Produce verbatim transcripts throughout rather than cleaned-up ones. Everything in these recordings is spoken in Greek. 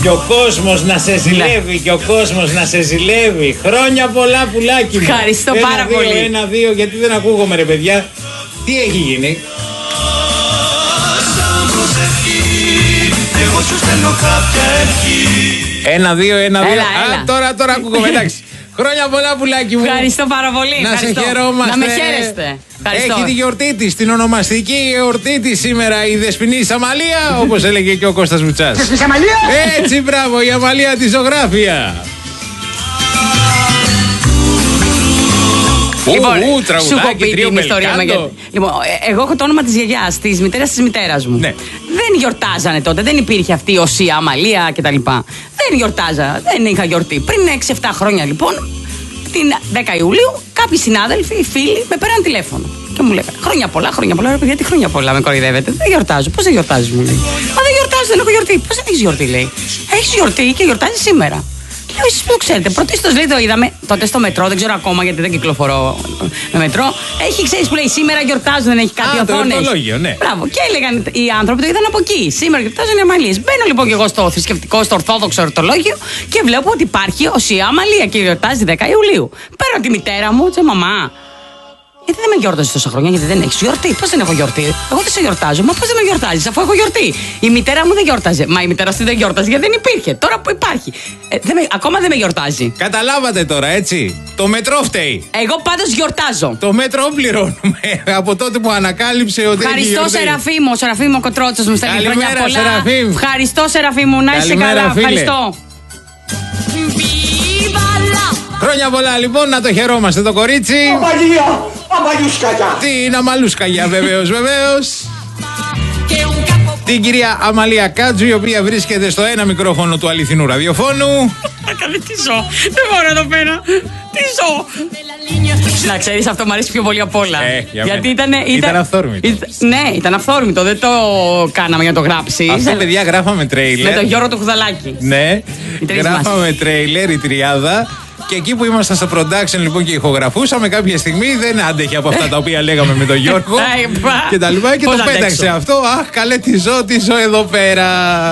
Και ο κόσμος να σε ζηλεύει, ναι. Και ο κόσμος να σε ζηλεύει. Χρόνια πολλά, πουλάκι μου. Ευχαριστώ ένα, πάρα δύο, πολύ. Ένα, δύο, γιατί δεν ακούγομαι, ρε παιδιά. Τι έχει γίνει? Ένα, δύο, ένα, δύο. Έλα, Α, έλα. τώρα, τώρα ακούγομαι, εντάξει. Χρόνια πολλά, πουλάκι μου. Ευχαριστώ πάρα πολύ. Να Ευχαριστώ. σε χαιρόμαστε. Να με χαίρεστε. Ευχαριστώ. Έχει τη γιορτή της, την ονομαστική γιορτή της σήμερα, η Δεσποινής Αμαλία, όπως έλεγε και ο Κώστας Βουτσάς. Δεσποινής Αμαλία! Έτσι, μπράβο, η Αμαλία τη ζωγράφια. Λοιπόν, ου, ου, σου έχω πει την ιστορία με. Λοιπόν, εγώ έχω το όνομα της γιαγιάς, της μητέρας της μητέρας μου. Ναι. Δεν γιορτάζανε τότε, δεν υπήρχε αυτή η Οσία, Αμαλία κτλ. Δεν γιορτάζα, δεν είχα γιορτή. Πριν έξι εφτά χρόνια λοιπόν, την δέκα Ιουλίου, κάποιοι συνάδελφοι, φίλοι, με πέραν τηλέφωνο. Και μου λέγανε χρόνια πολλά, χρόνια πολλά. Ρε παιδιά, τι χρόνια πολλά με κοροϊδεύετε? Δεν γιορτάζω. Πώς δεν γιορτάζεις, μου λέει. Μα δεν γιορτάζω, δεν έχω γιορτή. Πώς δεν έχεις γιορτή, λέει. Έχεις γιορτή και γιορτάζεις σήμερα. Λέω, εσείς που το ξέρετε. Πρωτίστως, λέει, το είδαμε τότε στο μετρό, δεν ξέρω ακόμα γιατί δεν κυκλοφορώ με μετρό. Έχει, ξέρεις που λέει, σήμερα γιορτάζουν, δεν έχει κάτι οθόνες. Ναι. Μπράβο. Και έλεγαν οι άνθρωποι, το είδαν από εκεί. Σήμερα γιορτάζουν οι Αμαλίες. Μπαίνω λοιπόν και εγώ στο θρησκευτικό, στο ορθόδοξο εορτολόγιο και βλέπω ότι υπάρχει Οσία Αμαλία και γιορτάζει δέκα Ιουλίου. Παίρνω τη μητέρα μου, τσε μαμά. Γιατί δεν με γιόρταζε τόσα χρόνια, γιατί δεν έχει γιορτή? Πώς δεν έχω γιορτή? Εγώ δεν σε γιορτάζω. Μα πώς δεν με γιορτάζεις, αφού έχω γιορτή? Η μητέρα μου δεν γιόρταζε. Μα η μητέρα σου δεν γιόρταζε γιατί δεν υπήρχε. Τώρα που υπάρχει. Ε, δεν με, ακόμα δεν με γιορτάζει. Καταλάβατε τώρα, έτσι. Το μετρό φταίει. Εγώ πάντως γιορτάζω. Το μέτρο πληρώνουμε από τότε που ανακάλυψε ότι. Ευχαριστώ, Σεραφείμ, ο Σεραφείμ ο Κοτρότσος μου στέλνει χρόνια πολλά. Σεραφείμ. Ευχαριστώ, Σεραφείμ μου, να είσαι καλά. Φίλε. Ευχαριστώ. Χρόνια πολλά λοιπόν, να το χαιρόμαστε το κορίτσι. Αμαλία, αμαλούσκαγια. Τι είναι αμαλούσκαγια, βεβαίως, βεβαίως. Την κυρία Αμαλία Κάτζου, η οποία βρίσκεται στο ένα μικρόφωνο του αληθινού ραδιοφώνου. Καλή, τι ζω. Δεν μπορώ εδώ πέρα. Τι ζω. Να ξέρεις, αυτό μου αρέσει πιο πολύ απ' όλα. Ε, για γιατί ήταν, ήταν, ήταν αυθόρμητο. Ήταν, ναι, ήταν αυθόρμητο. Δεν το κάναμε για να το γράψεις. Αυτά, παιδιά, γράφαμε τρέιλερ. Με τον Γιώργο του Χουδαλάκη. Ναι, γράφαμε μας. τρέιλερ, η τριάδα. Και εκεί που ήμασταν στο production λοιπόν και ηχογραφούσαμε, κάποια στιγμή δεν άντεχε από αυτά τα οποία λέγαμε με τον Γιώργο και τα λοιπά. Και πώς το πέταξε αντέξω αυτό. Αχ, καλέ, τι ζω, τι ζω εδώ πέρα.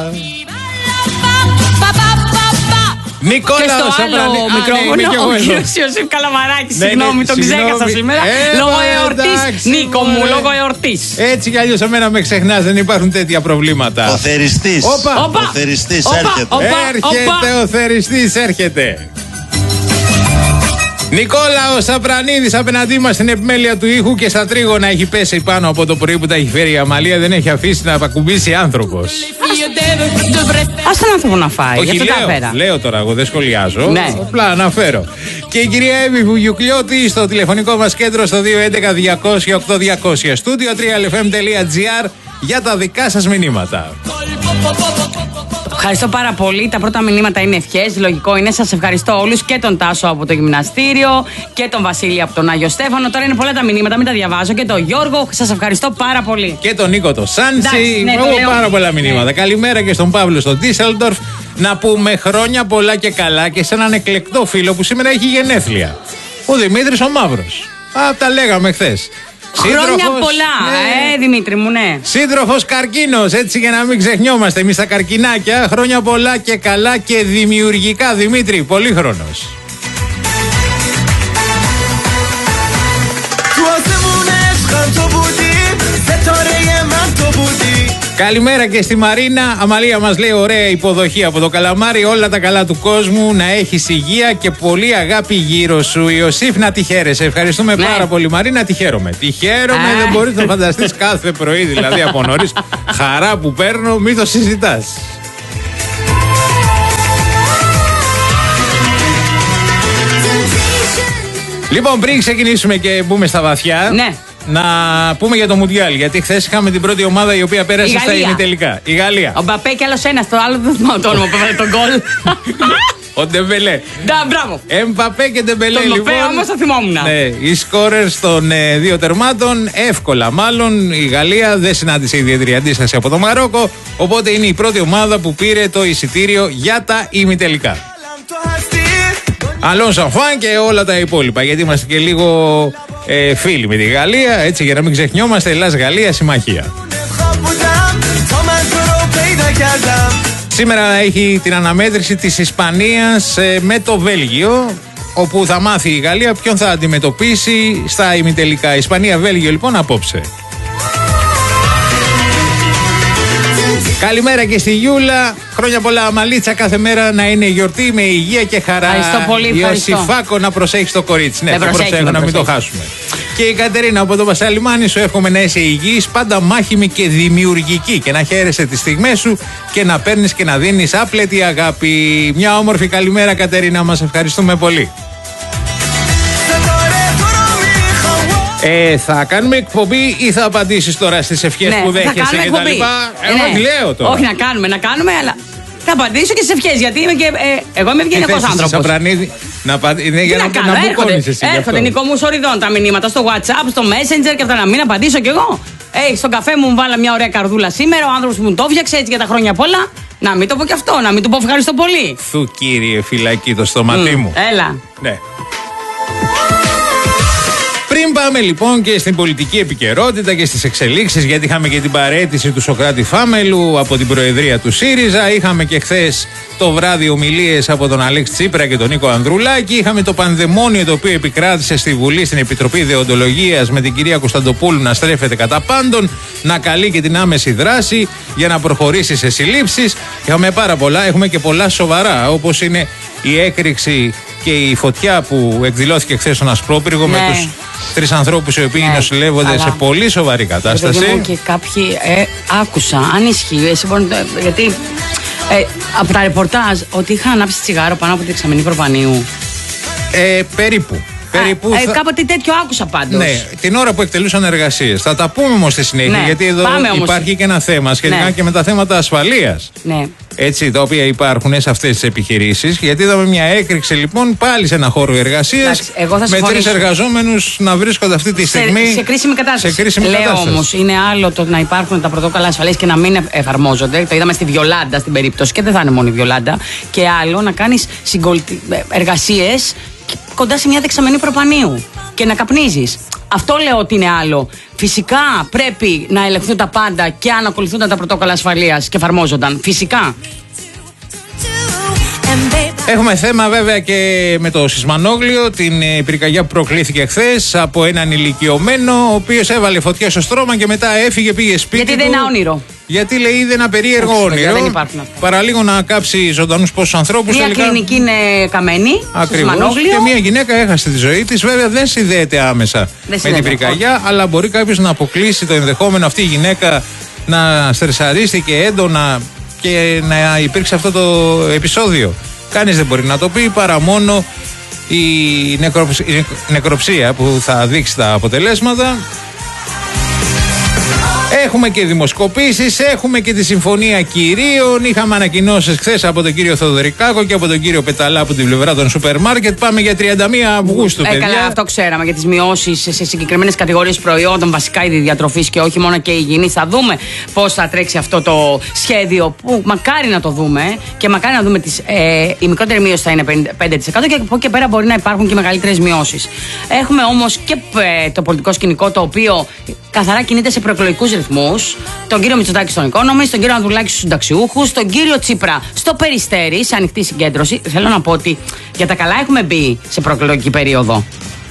Νικόλα, και στο Σαπρανή. άλλο Α, μικρόφωνο, ναι, ο κύριος Ιωσήφ Καλαμαράκης. Ναι, Συγγνώμη, ναι, τον συγγνώμη. ξέχασα σήμερα. Ε, Λόγω ε, εορτής. εντάξει, Νίκο μου, μωρέ. λόγω εορτής. Έτσι κι αλλιώς εμένα με ξεχνάς, δεν υπάρχουν τέτοια προβλήματα. Ο θεριστής. Όπα. Όπα. Ο θεριστής Όπα, έρχεται. όπα. Έρχεται ο θεριστής, έρχεται. Νικόλα, ο Σαπρανίδης απέναντί μας στην επιμέλεια του ήχου και στα τρίγωνα έχει πέσει πάνω από το πρωί που τα έχει φέρει η Αμαλία. Δεν έχει αφήσει να ακουμπήσει άνθρωπος. Ας τον άνθρωπο να φάει. Όχι, γι' αυτό τα λέω, φέρα. λέω τώρα, εγώ δεν σχολιάζω. Ναι. Απλά αναφέρω. Και η κυρία Εύη Βουγιουκλιώτη στο τηλεφωνικό μας κέντρο στο δύο έντεκα διακόσια οκτώ διακόσια. Στούντιο τρία ελ εφ εμ τελεία τζι άρ για τα δικά σας μηνύματα. Ευχαριστώ πάρα πολύ. Τα πρώτα μηνύματα είναι ευχές. Λογικό είναι. Σας ευχαριστώ όλους. Και τον Τάσο από το γυμναστήριο και τον Βασίλη από τον Άγιο Στέφανο. Τώρα είναι πολλά τα μηνύματα, μην τα διαβάζω. Και τον Γιώργο. Σας ευχαριστώ πάρα πολύ. Και τον Νίκο το Σάντσι. Εντάξει, ναι, το Έχω λέω. πάρα πολλά μηνύματα. Ναι. Καλημέρα και στον Παύλο στο Ντίσσελντορφ. Να πούμε χρόνια πολλά και καλά και σε έναν εκλεκτό φίλο που σήμερα έχει γενέθλια. Ο Δημήτρης ο Μαύρος. Α, τα λέγαμε χθες. Χρόνια Σύντροφος, πολλά, ναι. ε, Δημήτρη μου, ναι. Σύντροφος καρκίνος, έτσι για να μην ξεχνιόμαστε εμείς τα καρκινάκια. Χρόνια πολλά και καλά και δημιουργικά, Δημήτρη, πολύχρονος. Καλημέρα και στη Μαρίνα. Αμαλία μας λέει ωραία υποδοχή από το Καλαμάρι. Όλα τα καλά του κόσμου. Να έχεις υγεία και πολύ αγάπη γύρω σου. Ιωσήφ, να τη χαίρεσαι. Ευχαριστούμε Ναι. πάρα πολύ, Μαρίνα. Τη χαίρομαι. Τη χαίρομαι. Α. Δεν μπορείς να φανταστείς κάθε πρωί, δηλαδή από νωρίς. Χαρά που παίρνω, μην το συζητάς. Λοιπόν, πριν ξεκινήσουμε και μπούμε στα βαθιά. Ναι. Να πούμε για το Μουντιάλ. Γιατί χθες είχαμε την πρώτη ομάδα η οποία πέρασε Η στα Γαλλία. ημιτελικά. Η Γαλλία. Ο Μπαπέ και άλλος ένας, το άλλο δεν θυμάμαι το όνομα που έβαλε τον γκολ. Ο Ντεμπελέ. Ντα, μπράβο. Εμπαπέ και Ντεμπελέ, Τον λοιπόν. Μπαπέ όμως το θυμόμουν. Ναι, οι σκόρερς των ε, δύο τερμάτων. Εύκολα μάλλον. Η Γαλλία δεν συνάντησε ιδιαίτερη αντίσταση από το Μαρόκο. Οπότε είναι η πρώτη ομάδα που πήρε το εισιτήριο για τα ημιτελικά. Αλόν Σαφάν και όλα τα υπόλοιπα. Γιατί είμαστε και λίγο ε, φίλοι με τη Γαλλία. Έτσι για να μην ξεχνιόμαστε. Ελλάς-Γαλλία συμμαχία. Σήμερα έχει την αναμέτρηση της Ισπανίας με το Βέλγιο, όπου θα μάθει η Γαλλία ποιον θα αντιμετωπίσει στα ημιτελικά. Ισπανία-Βέλγιο λοιπόν απόψε. Καλημέρα και στη Γιούλα. Χρόνια πολλά, Αμαλίτσα. Κάθε μέρα να είναι γιορτή με υγεία και χαρά. Ευχαριστώ πολύ. Ιωσήφακο, να προσέχεις το κορίτσι. Ναι, δεν το προσέχει, προσέχω, να μην το χάσουμε. Και η Κατερίνα από το Βασαλιμάνι, σου εύχομαι να είσαι υγιής, πάντα μάχημη και δημιουργική και να χαίρεσαι τις στιγμές σου και να παίρνεις και να δίνεις άπλετη αγάπη. Μια όμορφη καλημέρα, Κατερίνα, μας ευχαριστούμε πολύ. Ε, θα κάνουμε εκπομπή ή θα απαντήσεις τώρα στις ευχές ναι, που δέχεσαι και τα λοιπά? Εγώ ναι. λέω τώρα. Όχι να κάνουμε, να κάνουμε, αλλά θα απαντήσω και στις ευχές, γιατί είμαι και, ε, εγώ είμαι ευγενικός άνθρωπος. Σαπρανίδη, να είναι για να, να, να μπουκώνεις εσύ. Έρχονται Νικό μου σοριδών τα μηνύματα στο WhatsApp, στο Messenger και αυτά, να μην απαντήσω κι εγώ. Ε, στον καφέ μου βάλα μια ωραία καρδούλα σήμερα, ο άνθρωπος που μου το φτιάξε έτσι για τα χρόνια πολλά. Να μην το πω κι αυτό, να μην του πω ευχαριστώ πολύ. Θου κύριε φυλακή το στοματί μου. Έλα. Ναι. Πριν πάμε λοιπόν και στην πολιτική επικαιρότητα και στις εξελίξεις, γιατί είχαμε και την παραίτηση του Σωκράτη Φάμελου από την Προεδρία του ΣΥΡΙΖΑ, είχαμε και χθες το βράδυ ομιλίες από τον Αλέξη Τσίπρα και τον Νίκο Ανδρουλάκη, είχαμε το πανδαιμόνιο το οποίο επικράτησε στη Βουλή στην Επιτροπή Δεοντολογίας με την κυρία Κωνσταντοπούλου να στρέφεται κατά πάντων, να καλεί και την άμεση δράση για να προχωρήσει σε συλλήψεις. Είχαμε πάρα πολλά, έχουμε και πολλά σοβαρά, όπως είναι η έκρηξη και η φωτιά που εκδηλώθηκε χθες στον Ασπρόπυργο, ναι, με τους τρεις ανθρώπους οι οποίοι, ναι, νοσηλεύονται, αλλά σε πολύ σοβαρή κατάσταση. Μου και κάποιοι ε, άκουσα, αν ισχύει, εσύ μπορεί, γιατί ε, από τα ρεπορτάζ ότι είχα ανάψει τσιγάρο πάνω από τη δεξαμενή προπανίου. Ε, περίπου. Περίπου Α, θα... ε, κάποτε τέτοιο άκουσα πάντως. Ναι, την ώρα που εκτελούσαν εργασίες. Θα τα πούμε όμως στη συνέχεια, ναι, γιατί εδώ υπάρχει όμως και ένα θέμα σχετικά, ναι, και με τα θέματα ασφαλείας. Ναι. Έτσι, τα οποία υπάρχουν σε αυτές τις επιχειρήσεις. Γιατί είδαμε μια έκρηξη λοιπόν πάλι σε ένα χώρο εργασίας με τρεις εργαζόμενους να βρίσκονται αυτή τη στιγμή σε, σε κρίσιμη κατάσταση. Σε κρίσιμη Λέω κατάσταση. όμως, είναι άλλο το να υπάρχουν τα πρωτόκολλα ασφαλείας και να μην εφαρμόζονται. Το είδαμε στη Βιολάντα στην περίπτωση και δεν θα είναι μόνο η Βιολάντα. Και άλλο να κάνεις συγκολτι... εργασίες κοντά σε μια δεξαμενή προπανίου και να καπνίζεις. Αυτό λέω ότι είναι άλλο. Φυσικά πρέπει να ελεγχθούν τα πάντα και αν ακολουθούνταν τα πρωτόκολλα ασφαλείας και εφαρμόζονταν. Φυσικά. Έχουμε θέμα βέβαια και με το σεισμανόγλιο, την πυρκαγιά που προκλήθηκε χθες από έναν ηλικιωμένο, ο οποίος έβαλε φωτιά στο στρώμα και μετά έφυγε, πήγε σπίτι. Γιατί του. δεν είναι όνειρο. Γιατί λέει είδε ένα περίεργο όχι, όνειρο. δεν υπάρχουν αυτά. Παραλίγο να κάψει ζωντανούς πόσους ανθρώπους. Μια τελικά... κλινική είναι καμένη. Ακριβώς. Και μια γυναίκα έχασε τη ζωή της. Βέβαια δεν συνδέεται άμεσα δεν με την πυρκαγιά, όχι, αλλά μπορεί κάποιος να αποκλείσει το ενδεχόμενο αυτή η γυναίκα να στρεσαρίστηκε έντονα και να υπήρξε αυτό το επεισόδιο. Κανείς δεν μπορεί να το πει παρά μόνο η, νεκροψ... η νεκροψία που θα δείξει τα αποτελέσματα. Έχουμε και δημοσκοπήσεις, έχουμε και τη συμφωνία κυρίων. Είχαμε ανακοινώσεις χθες από τον κύριο Θοδωρικάκο και από τον κύριο Πεταλά από την πλευρά των σούπερ μάρκετ. Πάμε για τριάντα μία Αυγούστου, παιδιά. Ε, καλά, αυτό ξέραμε για τις μειώσεις σε συγκεκριμένες κατηγορίες προϊόντων, βασικά είδη διατροφής και όχι μόνο και υγιεινής. Θα δούμε πώς θα τρέξει αυτό το σχέδιο που μακάρι να το δούμε και μακάρι να δούμε τις, ε, η μικρότερη μείωση θα είναι πέντε τοις εκατό και από εκεί και πέρα μπορεί να υπάρχουν και μεγαλύτερες μειώσεις. Έχουμε όμως και ε, το πολιτικό σκηνικό το οποίο καθαρά κινείται σε προεκλογικούς ρυθμούς. Τον κύριο Μητσοτάκη στον Economist, τον κύριο Ανδρουλάκη στους συνταξιούχους, τον κύριο Τσίπρα στο Περιστέρι, σε ανοιχτή συγκέντρωση. Θέλω να πω ότι για τα καλά έχουμε μπει σε προεκλογική περίοδο.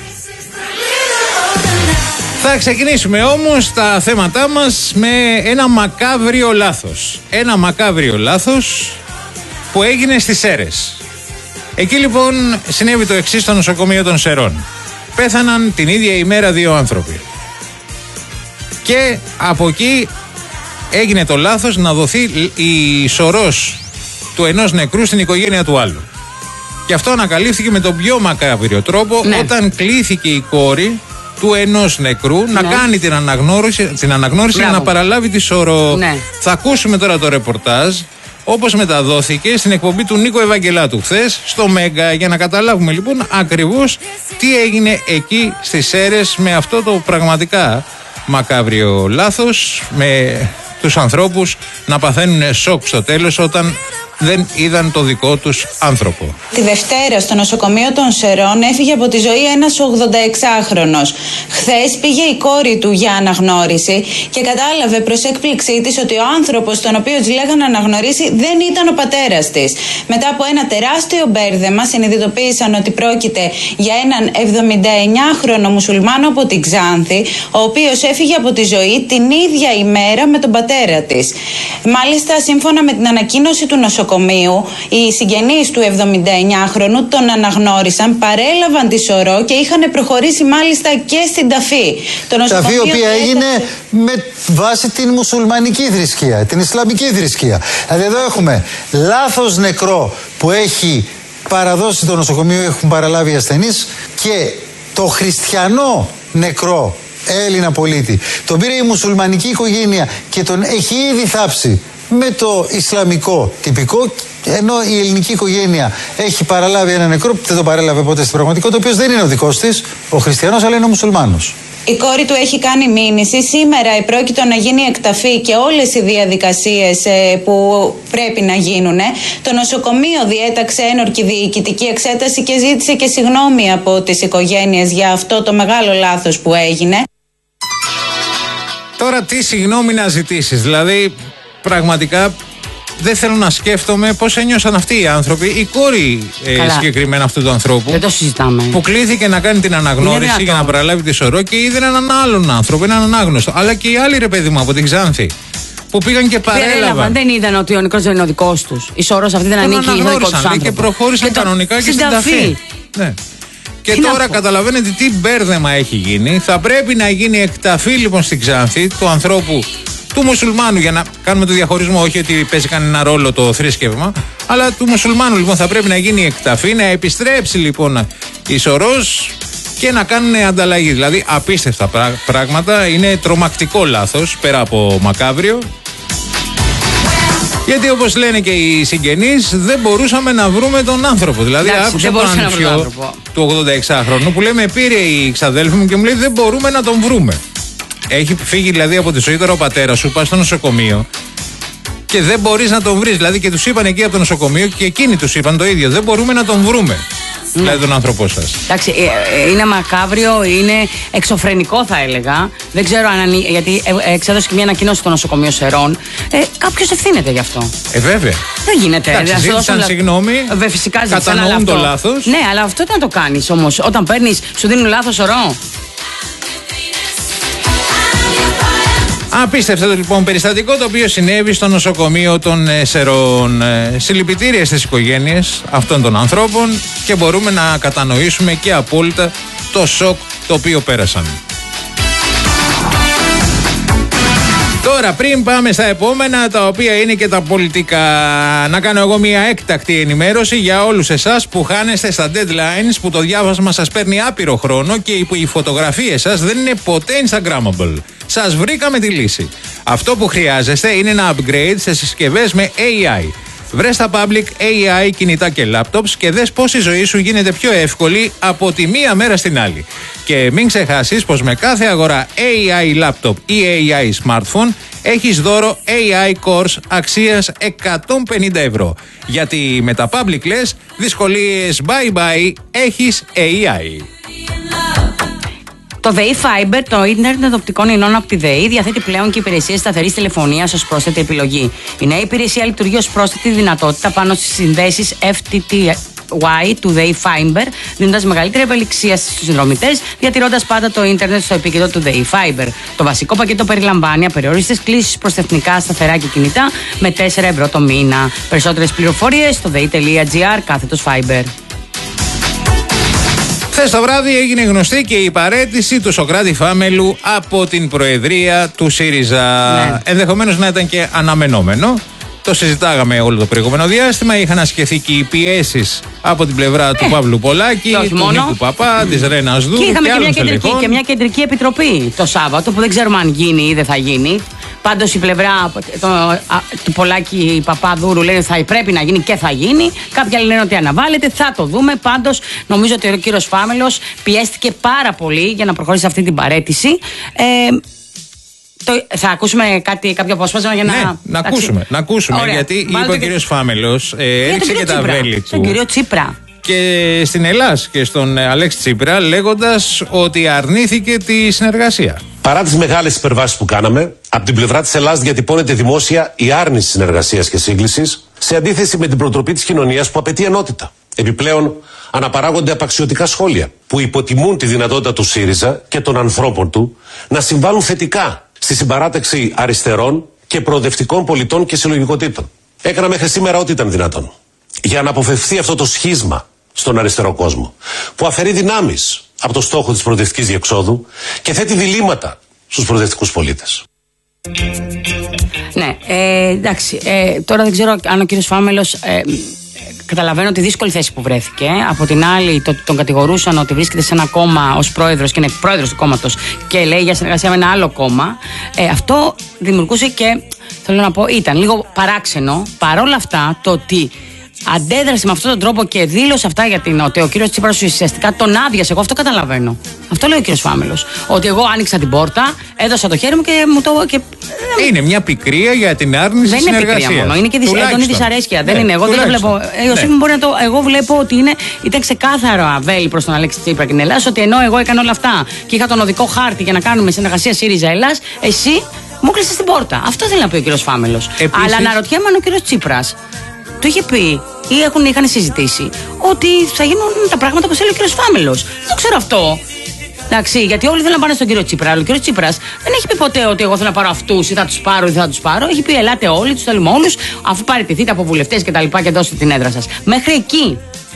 Θα ξεκινήσουμε όμως τα θέματά μας με ένα μακάβριο λάθος. Ένα μακάβριο λάθος που έγινε στις Σέρρες. Εκεί λοιπόν συνέβη το εξής στο νοσοκομείο των Σερών. Πέθαναν την ίδια ημέρα δύο άνθρωποι. Και από εκεί έγινε το λάθος να δοθεί η σωρός του ενός νεκρού στην οικογένεια του άλλου. Και αυτό ανακαλύφθηκε με τον πιο μακάβριο τρόπο, ναι, όταν κλήθηκε η κόρη του ενός νεκρού, ναι, να κάνει την αναγνώριση, την αναγνώριση για να παραλάβει τη σωρό. Ναι. Θα ακούσουμε τώρα το ρεπορτάζ όπως μεταδόθηκε στην εκπομπή του Νίκο Ευαγγελάτου χθες στο Μέγκα, για να καταλάβουμε λοιπόν ακριβώς τι έγινε εκεί στις Σέρρες με αυτό το πραγματικά μακάβριο λάθος, με τους ανθρώπους να παθαίνουν σοκ στο τέλος όταν δεν είδαν το δικό τους άνθρωπο. Τη Δευτέρα στο νοσοκομείο των Σερών έφυγε από τη ζωή ένας ογδονταεξάχρονος. Χθες πήγε η κόρη του για αναγνώριση και κατάλαβε προς έκπληξή της ότι ο άνθρωπος τον οποίο της λέγανε να αναγνωρίσει δεν ήταν ο πατέρας της. Μετά από ένα τεράστιο μπέρδεμα συνειδητοποίησαν ότι πρόκειται για έναν εβδομηνταεννιάχρονο μουσουλμάνο από την Ξάνθη, ο οποίος έφυγε από τη ζωή την ίδια ημέρα με τον πατέρα της. Μάλιστα, σύμφωνα με την ανακοίνωση του νοσοκομείου, οι συγγενείς του εβδομηνταεννιάχρονου τον αναγνώρισαν, παρέλαβαν τη σωρό και είχαν προχωρήσει μάλιστα και στην ταφή. Το ταφή η οποία έγινε με βάση την μουσουλμανική θρησκεία, την ισλαμική θρησκεία. Δηλαδή εδώ έχουμε λάθος νεκρό που έχει παραδώσει το νοσοκομείο, έχουν παραλάβει οι ασθενείς, και το χριστιανό νεκρό Έλληνα πολίτη τον πήρε η μουσουλμανική οικογένεια και τον έχει ήδη θάψει με το ισλαμικό τυπικό, ενώ η ελληνική οικογένεια έχει παραλάβει ένα νεκρό που δεν το παρέλαβε ποτέ στην πραγματικότητα, ο οποίος δεν είναι ο δικός της, ο χριστιανός, αλλά είναι ο μουσουλμάνος. Η κόρη του έχει κάνει μήνυση. Σήμερα επρόκειτο να γίνει εκταφή και όλες οι διαδικασίες ε, που πρέπει να γίνουν. Το νοσοκομείο διέταξε ένορκη διοικητική εξέταση και ζήτησε και συγγνώμη από τις οικογένειες για αυτό το μεγάλο λάθος που έγινε. Τώρα τι συγγνώμη να ζητήσεις, δηλαδή πραγματικά δεν θέλω να σκέφτομαι πώς ένιωσαν αυτοί οι άνθρωποι, η κόρη ε, συγκεκριμένα αυτού του ανθρώπου. Δεν το συζητάμε. Που κλήθηκε να κάνει την αναγνώριση για να παραλάβει τη σωρό και είδε έναν άλλον άνθρωπο, έναν ανάγνωστο. Αλλά και οι άλλοι, ρε παιδί μου, από την Ξάνθη, που πήγαν και παρέλαβαν. Δεν είδαν ότι ο νεκρός δεν είναι ο δικός τους. Η σωρός αυτή δεν τον ανήκει στον δικό τους άνθρωπο. Και προχώρησαν και κανονικά και στην ταφή. Ναι. Και τι τώρα καταλαβαίνετε τι μπέρδεμα έχει γίνει. Θα πρέπει να γίνει εκταφή λοιπόν στην Ξάνθη του ανθρώπου, του μουσουλμάνου, για να κάνουμε το διαχωρισμό, όχι ότι παίζει κανένα ρόλο το θρήσκευμα, αλλά του μουσουλμάνου λοιπόν θα πρέπει να γίνει εκταφή, να επιστρέψει λοιπόν η σωρός και να κάνουν ανταλλαγή. Δηλαδή απίστευτα πράγματα, είναι τρομακτικό λάθος, πέρα από μακάβριο. Γιατί όπως λένε και οι συγγενείς, δεν μπορούσαμε να βρούμε τον άνθρωπο. Δηλαδή, εντάξει, άκουσα τον ανιψιό του ογδονταεξάχρονου που λέει, με πήρε η ξαδέλφη μου και μου λέει δεν μπορούμε να τον βρούμε. Έχει φύγει δηλαδή από τη ζωή, τώρα ο πατέρας σου, πας στο νοσοκομείο και δεν μπορείς να τον βρεις. Δηλαδή και τους είπαν εκεί από το νοσοκομείο και εκείνοι τους είπαν το ίδιο. Δεν μπορούμε να τον βρούμε. Mm. Δηλαδή τον άνθρωπό σας. Εντάξει, είναι μακάβριο, είναι εξωφρενικό θα έλεγα. Δεν ξέρω αν. Γιατί εξέδωσε και μια ανακοίνωση στο νοσοκομείο Σερών. Ε, Κάποιο ευθύνεται γι' αυτό. Ε, βέβαια. Δεν γίνεται. Εντάξει, ζήτησαν λα... συγγνώμη. Βε, φυσικά κατανοούν το λάθος. Ναι, αλλά αυτό τι να το κάνεις όμως. Όταν παίρνεις, σου δίνουν λάθος σωρό. Απίστευτο λοιπόν περιστατικό το οποίο συνέβη στο νοσοκομείο των ε, Σερών. Ε, συλληπιτήρια στις οικογένειες αυτών των ανθρώπων και μπορούμε να κατανοήσουμε και απόλυτα το σοκ το οποίο πέρασαν. Τώρα πριν πάμε στα επόμενα, τα οποία είναι και τα πολιτικά, να κάνω εγώ μια έκτακτη ενημέρωση για όλους εσάς που χάνεστε στα deadlines, που το διάβασμα σας παίρνει άπειρο χρόνο και που οι φωτογραφίες σας δεν είναι ποτέ instagrammable. Σας βρήκαμε τη λύση. Αυτό που χρειάζεστε είναι ένα upgrade σε συσκευές με έι άι. Βρες τα public έι άι κινητά και laptops και δες πώς η ζωή σου γίνεται πιο εύκολη από τη μία μέρα στην άλλη. Και μην ξεχάσεις πως με κάθε αγορά έι άι laptop ή έι άι smartphone έχεις δώρο έι άι course αξίας εκατόν πενήντα ευρώ. Γιατί με τα public λες δυσκολίες bye bye, έχεις έι άι. Το ΔΕΗ Fiber, το ίντερνετ οπτικών ινών από τη ΔΕΗ, διαθέτει πλέον και υπηρεσίες σταθερής τηλεφωνίας ως πρόσθετη επιλογή. Η νέα υπηρεσία λειτουργεί ως πρόσθετη δυνατότητα πάνω στις συνδέσεις εφ τι τι γουάι του ΔΕΗ Fiber, δίνοντας μεγαλύτερη ευελιξία στους συνδρομητές, διατηρώντας πάντα το ίντερνετ στο επίκεντρο του ΔΕΗ Fiber. Το βασικό πακέτο περιλαμβάνει απεριόριστες κλήσεις προς τα εθνικά σταθερά και κινητά με τέσσερα ευρώ το μήνα. Περισσότερες πληροφορίες στο dei.gr κάθετος Fiber. Χθες το βράδυ έγινε γνωστή και η παραίτηση του Σωκράτη Φάμελου από την Προεδρία του ΣΥΡΙΖΑ. Ναι. Ενδεχομένως να ήταν και αναμενόμενο. Το συζητάγαμε όλο το προηγούμενο διάστημα. Είχαν ασκηθεί και οι πιέσεις από την πλευρά ε, του Παύλου Πολάκη, του μόνο. Νίκου Παπά, της Ρένας Δούρου. Και είχαμε και, και, μια κεντρική, και μια κεντρική επιτροπή το Σάββατο που δεν ξέρουμε αν γίνει ή δεν θα γίνει. Πάντως η πλευρά το, του Πολάκη Παπαδούρου λένε ότι θα πρέπει να γίνει και θα γίνει. Κάποιοι άλλοι λένε ότι αναβάλλεται. Θα το δούμε. Πάντως νομίζω ότι ο κύριος Φάμελος πιέστηκε πάρα πολύ για να προχωρήσει αυτή την παραίτηση. Ε, Το, θα ακούσουμε κάτι, κάποιο απόσπασμα για να. Ναι, να ακούσουμε. Να ακούσουμε Ωραία. γιατί Βάλτε είπε ο και... κύριος Φάμελος, ε, έριξε και τα Τσίπρα. βέλη του. Στον κύριο Τσίπρα. Και στην Ελλάς και στον Αλέξη Τσίπρα, λέγοντας ότι αρνήθηκε τη συνεργασία. Παρά τις μεγάλες υπερβάσεις που κάναμε, από την πλευρά της Ελλάδας διατυπώνεται δημόσια η άρνηση συνεργασίας και σύγκλησης, σε αντίθεση με την προτροπή της κοινωνίας που απαιτεί ενότητα. Επιπλέον, αναπαράγονται απαξιωτικά σχόλια που υποτιμούν τη δυνατότητα του ΣΥΡΙΖΑ και των ανθρώπων του να συμβάλλουν θετικά στη συμπαράταξη αριστερών και προοδευτικών πολιτών και συλλογικοτήτων. Έκανα μέχρι σήμερα ό,τι ήταν δυνατόν για να αποφευθεί αυτό το σχίσμα στον αριστερό κόσμο, που αφαιρεί δυνάμεις από το στόχο της προοδευτικής διεξόδου και θέτει διλήμματα στους προοδευτικούς πολίτες. Ναι, ε, εντάξει. Ε, τώρα δεν ξέρω αν ο κύριος Φάμελος. Ε, Καταλαβαίνω τη δύσκολη θέση που βρέθηκε. Από την άλλη, το, τον κατηγορούσαν ότι βρίσκεται σε ένα κόμμα ως πρόεδρος και είναι πρόεδρος του κόμματος και λέει για συνεργασία με ένα άλλο κόμμα. Ε, αυτό δημιουργούσε και, θέλω να πω, ήταν λίγο παράξενο. Παρόλα αυτά, το ότι αντέδρασε με αυτόν τον τρόπο και δήλωσε αυτά για την ότι ο κύριος Τσίπρας ουσιαστικά τον άδειασε. Εγώ αυτό καταλαβαίνω. Αυτό λέει ο κύριος Φάμελος. Ότι εγώ άνοιξα την πόρτα, έδωσα το χέρι μου και μου το. Και... Είναι μια πικρία για την άρνηση συνεργασίας. Δεν είναι πικρία μόνο, είναι και έντονη δυσαρέσκεια. Δεν ναι, είναι. Εγώ δεν το βλέπω. Ε, ναι. μπορεί να το, εγώ βλέπω ότι είναι, ήταν ξεκάθαρο αβέλη προς τον Αλέξη Τσίπρα και την Ελλάδα, ότι ενώ εγώ έκανα όλα αυτά και είχα τον οδικό χάρτη για να κάνουμε συνεργασία ΣΥΡΙΖΑ Ελλάς, εσύ μου κλείσες την πόρτα. Αυτό θέλει να πει ο κύριος Φάμελος. Επίσης... Αλλά αναρωτιέμαι αν ο κύριος Τσίπρας του είχε πει ή έχουν, είχαν συζητήσει ότι θα γίνουν τα πράγματα όπως έλεγε ο κύριος Φάμελος. Δεν το ξέρω αυτό. Εντάξει, γιατί όλοι θέλουν να πάνε στον κύριο Τσίπρα. Αλλά ο κύριος Τσίπρας δεν έχει πει ποτέ ότι εγώ θέλω να πάρω αυτούς ή θα τους πάρω ή θα τους πάρω. Έχει πει ελάτε όλοι, τους θέλουμε όλους, αφού παραιτηθείτε από βουλευτές και τα λοιπά και δώσετε την έδρα σας. Μέχρι εκεί.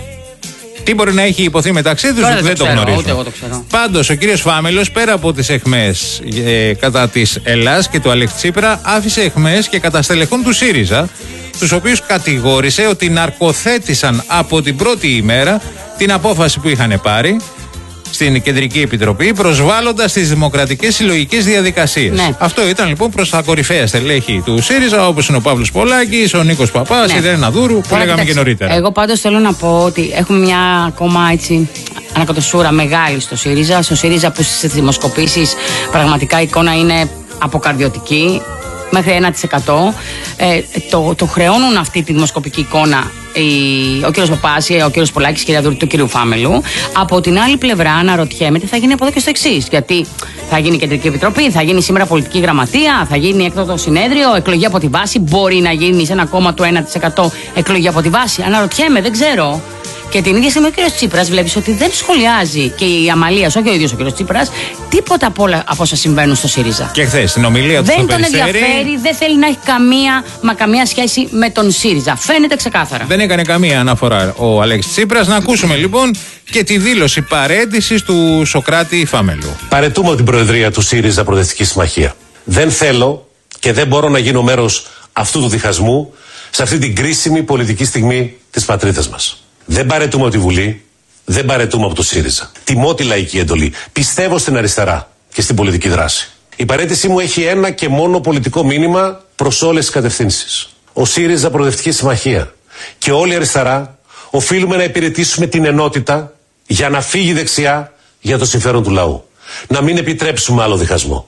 Τι μπορεί να έχει υποθεί μεταξύ τους, δεν, δεν το, το γνωρίζω. Πάντως, ο κύριος Φάμελος, πέρα από τις αιχμές ε, κατά της Ελλάς και του Αλέξη Τσίπρα, άφησε αιχμές και κατά στελεχών του ΣΥΡΙΖΑ, τους οποίους κατηγόρησε ότι ναρκοθέτησαν από την πρώτη ημέρα την απόφαση που είχαν πάρει στην Κεντρική Επιτροπή, προσβάλλοντας τις δημοκρατικές συλλογικές διαδικασίες. Ναι. Αυτό ήταν λοιπόν προς τα κορυφαία στελέχη του ΣΥΡΙΖΑ, όπως είναι ο Παύλος Πολάκης, ο Νίκος Παπάς, ναι. η Ρένα Δούρου, που λέγαμε και νωρίτερα. Εγώ πάντως θέλω να πω ότι έχουμε μια ακόμα έτσι ανακατοσούρα μεγάλη στο ΣΥΡΙΖΑ. Στο ΣΥΡΙΖΑ που στις δημοσκοπήσεις πραγματικά η εικόνα είναι αποκαρδιωτική. Μέχρι ένα τοις εκατό. Ε, το, το χρεώνουν αυτή τη δημοσκοπική εικόνα η, ο κύριος Παπάς, ο κύριος Πολάκης, η κυρία Δούρου, του κύριου Φάμελου. Από την άλλη πλευρά, αναρωτιέμαι τι θα γίνει από εδώ και στο εξής. Γιατί θα γίνει Κεντρική Επιτροπή, θα γίνει σήμερα πολιτική γραμματεία, θα γίνει έκτακτο συνέδριο, εκλογή από τη βάση. Μπορεί να γίνει σε ένα κόμμα του ένα τοις εκατό εκλογή από τη βάση. Αναρωτιέμαι, δεν ξέρω. Και την ίδια στιγμή ο κύριος Τσίπρας βλέπεις ότι δεν σχολιάζει και η Αμαλίας, όχι ο ίδιος ο κύριος Τσίπρας, τίποτα από όλα από όσα συμβαίνουν στο ΣΥΡΙΖΑ. Και χθες στην ομιλία του δεν στο τον Περιστέρι, ενδιαφέρει, δεν θέλει να έχει καμία, μα καμία σχέση με τον ΣΥΡΙΖΑ. Φαίνεται ξεκάθαρα. Δεν έκανε καμία αναφορά ο Αλέξης Τσίπρας. Να ακούσουμε λοιπόν και τη δήλωση παρέτησης του Σωκράτη Φαμέλου. Παρετούμε από την Προεδρία του ΣΥΡΙΖΑ Προοδευτική Συμμαχία. Δεν θέλω και δεν μπορώ να γίνω μέρος αυτού του διχασμού σε αυτή την κρίσιμη πολιτική στιγμή της πατρίδας μας. Δεν παρετούμε από τη Βουλή, δεν παρετούμε από το ΣΥΡΙΖΑ. Τιμώ τη λαϊκή εντολή. Πιστεύω στην αριστερά και στην πολιτική δράση. Η παρέτησή μου έχει ένα και μόνο πολιτικό μήνυμα προς όλες τις κατευθύνσεις. Ο ΣΥΡΙΖΑ Προοδευτική Συμμαχία και όλη η αριστερά οφείλουμε να υπηρετήσουμε την ενότητα για να φύγει δεξιά για το συμφέρον του λαού. Να μην επιτρέψουμε άλλο διχασμό.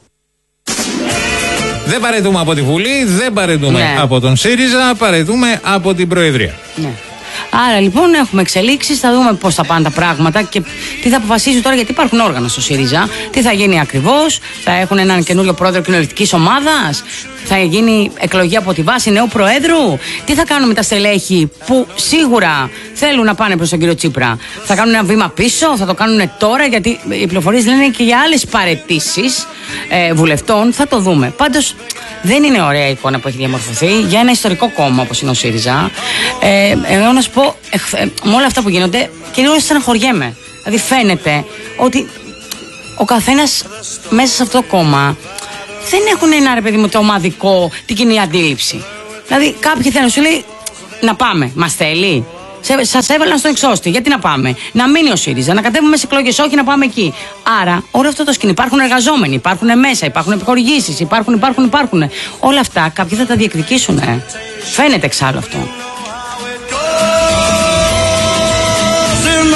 Δεν παρετούμε από τη Βουλή, δεν παρετούμε ναι. από τον ΣΥΡΙΖΑ, παρετούμε από την Προεδρία. Ναι. Άρα λοιπόν έχουμε εξελίξεις, θα δούμε πώς θα πάνε τα πράγματα και τι θα αποφασίσουν τώρα, γιατί υπάρχουν όργανα στο ΣΥΡΙΖΑ. Τι θα γίνει ακριβώς, θα έχουν έναν καινούριο πρόεδρο κοινοβουλευτικής ομάδας, θα γίνει εκλογή από τη βάση νέου προέδρου. Τι θα κάνουν με τα στελέχη που σίγουρα θέλουν να πάνε προς τον κύριο Τσίπρα. Θα κάνουν ένα βήμα πίσω, θα το κάνουν τώρα, γιατί οι πληροφορίες λένε και για άλλες παραιτήσεις ε, βουλευτών. Θα το δούμε. Πάντως δεν είναι ωραία η εικόνα που έχει διαμορφωθεί για ένα ιστορικό κόμμα όπως είναι ο ΣΥΡΙΖΑ. Ε, εγώ να σου πω, ε, ε, με όλα αυτά που γίνονται, κυρίως στεναχωριέμαι. Δηλαδή φαίνεται ότι ο καθένας μέσα σε αυτό το κόμμα δεν έχουν ένα ρε παιδί μου το ομαδικό, την κοινή αντίληψη. Δηλαδή κάποιοι θέλουν να σου λέει να πάμε, μας θέλει. Σας έβαλαν στον εξώστη, γιατί να πάμε. Να μείνει ο ΣΥΡΙΖΑ, να κατέβουμε σε εκλογές, όχι να πάμε εκεί. Άρα, όλο αυτό το σκηνή. Υπάρχουν εργαζόμενοι, υπάρχουν μέσα, υπάρχουν επιχορηγήσεις, υπάρχουν, υπάρχουν, υπάρχουν. Όλα αυτά κάποιοι θα τα διεκδικήσουν. Ε. Φαίνεται εξάλλου αυτό.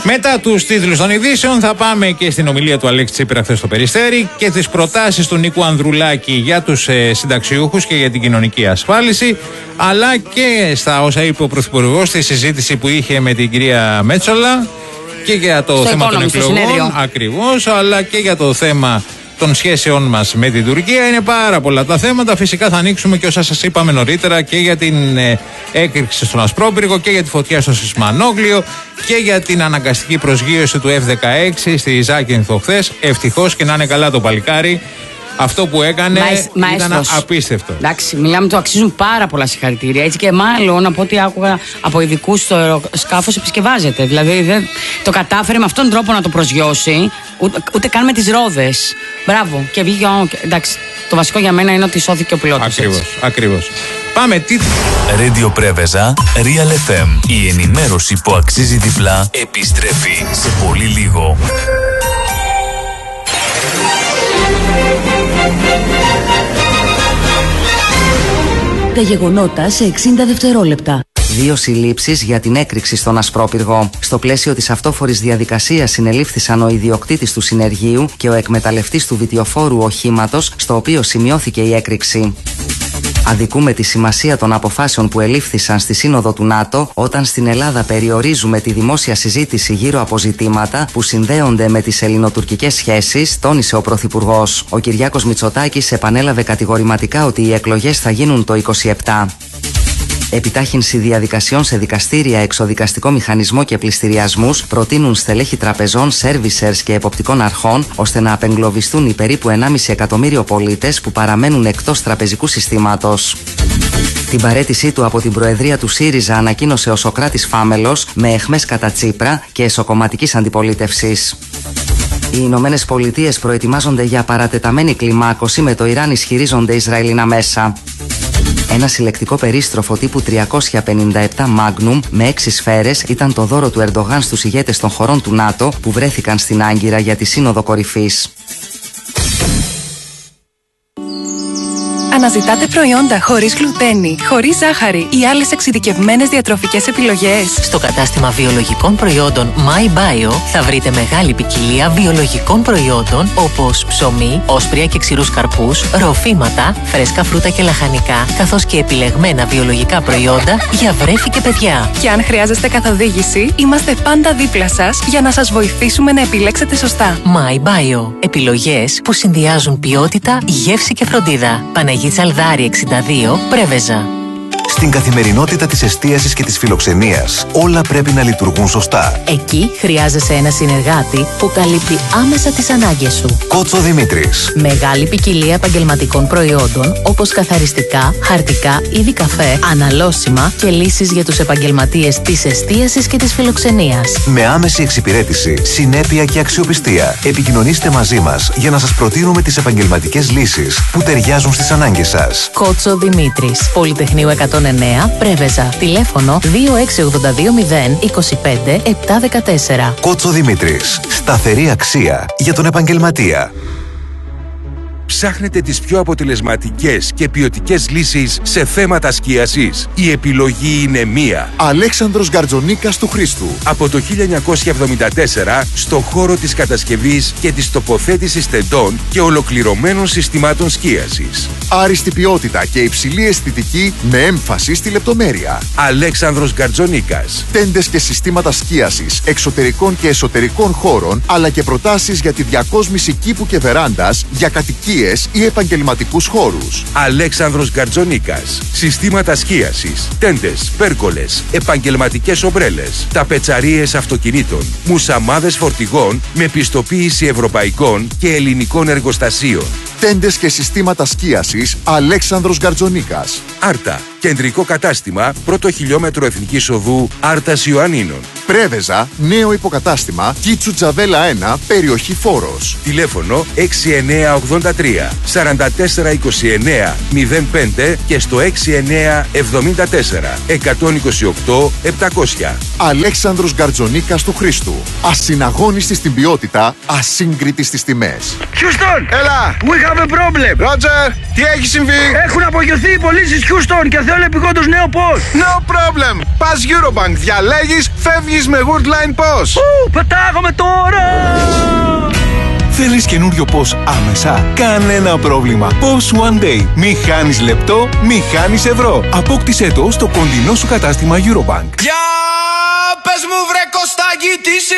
Μετά τους τίτλους των ειδήσεων θα πάμε και στην ομιλία του Αλέξη Τσίπρα χθες στο Περιστέρι και τις προτάσεις του Νίκου Ανδρουλάκη για τους ε, συνταξιούχους και για την κοινωνική ασφάλιση, αλλά και στα όσα είπε ο Πρωθυπουργός στη συζήτηση που είχε με την κυρία Μέτσολα και για το στο θέμα των εκλογών, ακριβώς, αλλά και για το θέμα των σχέσεών μας με την Τουρκία. Είναι πάρα πολλά τα θέματα. Φυσικά θα ανοίξουμε και όσα σας είπαμε νωρίτερα και για την ε, έκρηξη στον Ασπρόπυργο και για τη φωτιά στο Σισμανόγλιο και για την αναγκαστική προσγείωση του εφ δεκαέξι στη Ζάκυνθο χθες. Ευτυχώς και να είναι καλά το παλικάρι. Αυτό που έκανε Μάες, ήταν μαέστρος. Απίστευτο. Εντάξει, μιλάμε, του αξίζουν πάρα πολλά συγχαρητήρια. Έτσι και μάλλον από ό,τι άκουγα από ειδικούς στο αεροσκάφος επισκευάζεται. Δηλαδή δεν, το κατάφερε με αυτόν τον τρόπο να το προσγειώσει, ούτε, ούτε καν με τις ρόδες. Μπράβο. Και βγήκε. Εντάξει, το βασικό για μένα είναι ότι σώθηκε ο πιλότος. Ακριβώς. Ακριβώς. Πάμε, τι. Radio Πρέβεζα, Real εφ εμ. Η ενημέρωση που αξίζει διπλά επιστρέφει σε πολύ λίγο. Τα γεγονότα σε εξήντα δευτερόλεπτα. Δύο συλλήψεις για την έκρηξη στον Ασπρόπυργο. Στο πλαίσιο της αυτόφορης διαδικασίας συνελήφθησαν ο ιδιοκτήτης του συνεργείου και ο εκμεταλλευτής του βιτιοφόρου οχήματος, στο οποίο σημειώθηκε η έκρηξη. Αδικούμε τη σημασία των αποφάσεων που ελήφθησαν στη Σύνοδο του ΝΑΤΟ όταν στην Ελλάδα περιορίζουμε τη δημόσια συζήτηση γύρω από ζητήματα που συνδέονται με τις ελληνοτουρκικές σχέσεις, τόνισε ο Πρωθυπουργός. Ο Κυριάκος Μητσοτάκης επανέλαβε κατηγορηματικά ότι οι εκλογές θα γίνουν το είκοσι επτά. Επιτάχυνση διαδικασιών σε δικαστήρια, εξοδικαστικό μηχανισμό και πληστηριασμούς προτείνουν στελέχη τραπεζών, servicers και εποπτικών αρχών, ώστε να απεγκλωβιστούν οι περίπου ενάμιση εκατομμύριο πολίτες που παραμένουν εκτός τραπεζικού συστήματος. Την παραίτησή του από την Προεδρία του ΣΥΡΙΖΑ ανακοίνωσε ο Σωκράτης Φάμελος με αιχμές κατά Τσίπρα και εσωκομματικής αντιπολίτευσης. Οι Ηνωμένες Πολιτείες προετοιμάζονται για παρατεταμένη κλιμάκωση, με το Ιράν ισχυρίζονται Ισραηλινά μέσα. Ένα συλλεκτικό περίστροφο τύπου τριακόσια πενήντα επτά Magnum με έξι σφαίρες ήταν το δώρο του Ερντογάν στους ηγέτες των χωρών του ΝΑΤΟ που βρέθηκαν στην Άγκυρα για τη Σύνοδο Κορυφής. Αναζητάτε προϊόντα χωρίς γλουτένη, χωρίς ζάχαρη ή άλλες εξειδικευμένες διατροφικές επιλογές? Στο κατάστημα βιολογικών προϊόντων MyBio θα βρείτε μεγάλη ποικιλία βιολογικών προϊόντων όπως ψωμί, όσπρια και ξηρούς καρπούς, ροφήματα, φρέσκα φρούτα και λαχανικά, καθώς και επιλεγμένα βιολογικά προϊόντα για βρέφη και παιδιά. Και αν χρειάζεστε καθοδήγηση, είμαστε πάντα δίπλα σας για να σας βοηθήσουμε να επιλέξετε σωστά. MyBio. Επιλογές που συνδυάζουν ποιότητα, γεύση και φροντίδα. Παναγή Τσαλδάρη εξήντα δύο, Πρέβεζα. Στην καθημερινότητα της εστίασης και της φιλοξενίας, όλα πρέπει να λειτουργούν σωστά. Εκεί χρειάζεσαι ένα συνεργάτη που καλύπτει άμεσα τις ανάγκες σου. Κότσο Δημήτρης. Μεγάλη ποικιλία επαγγελματικών προϊόντων όπως καθαριστικά, χαρτικά, είδη καφέ, αναλώσιμα και λύσεις για τους επαγγελματίες της εστίασης και της φιλοξενίας. Με άμεση εξυπηρέτηση, συνέπεια και αξιοπιστία. Επικοινωνήστε μαζί μας για να σας προτείνουμε τις επαγγελματικές λύσεις που ταιριάζουν στις ανάγκες σας. Κότσο Δημήτρης. Πολυτεχνείου εκατόν εννέα, Πρέβεζα. Τηλέφωνο δύο έξι οκτώ δύο μηδέν είκοσι πέντε επτακόσια δεκατέσσερα. Κότσο Δημήτρης. Σταθερή αξία για τον επαγγελματία. Ψάχνετε τις πιο αποτελεσματικές και ποιοτικές λύσεις σε θέματα σκίασης? Η επιλογή είναι μία. Αλέξανδρος Γκαρτζονίκας του Χρήστου. Από το χίλια εννιακόσια εβδομήντα τέσσερα στο χώρο της κατασκευής και της τοποθέτησης τεντών και ολοκληρωμένων συστημάτων σκίασης. Άριστη ποιότητα και υψηλή αισθητική με έμφαση στη λεπτομέρεια. Αλέξανδρος Γκαρτζονίκας. Τέντες και συστήματα σκίασης εξωτερικών και εσωτερικών χώρων, αλλά και προτάσεις για τη διακόσμηση κήπου και βεράντας για κατοικίες ή επαγγελματικούς χώρους. Αλέξανδρος Γκαρτζονίκας. Συστήματα σκίασης, τέντες, πέρκολες, επαγγελματικές ομπρέλες, ταπετσαρίες αυτοκινήτων, μουσαμάδες φορτηγών με πιστοποίηση ευρωπαϊκών και ελληνικών εργοστασίων. Τέντες και συστήματα σκίασης Αλέξανδρος Γκαρτζονίκας. Άρτα. Κεντρικό κατάστημα, πρώτο χιλιόμετρο Εθνικής Οδού Άρτας Ιωαννίνων. Πρέβεζα, νέο υποκατάστημα, Κίτσου Τζαβέλα ένα, περιοχή Φόρος. Τηλέφωνο έξι εννιά ογδόντα τρία σαράντα τέσσερα είκοσι εννιά μηδέν πέντε και στο έξι εννιά εβδομήντα τέσσερα εκατόν είκοσι οκτώ επτακόσια. Αλέξανδρος Γκαρτζονίκας του Χρήστου. Ασυναγώνιστη στην ποιότητα, ασύγκριτη στις τιμές. Houston! Έλα! We have a problem! Roger! Τι έχει συμβεί? Έχουν απογειωθεί οι πωλήσεις Houston και θέλω επειγόντως νέο πώς! No problem! Πας Eurobank, διαλέγεις, φεύγει Πετάγεσαι με Worldline πώς? Ου, πετάγομαι τώρα! Θέλεις καινούριο πώς άμεσα? Κανένα πρόβλημα. πώς One Day. Μη χάνεις λεπτό, μη χάνεις ευρώ. Απόκτησέ το στο κοντινό σου κατάστημα Eurobank. Για πες μου βρε Κωστάκη, τι